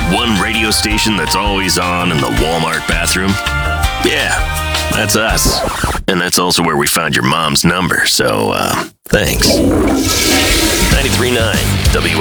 One radio station that's always on in the Walmart bathroom? Yeah, that's us. And that's also where we found your mom's number, so, thanks. 93.9 W.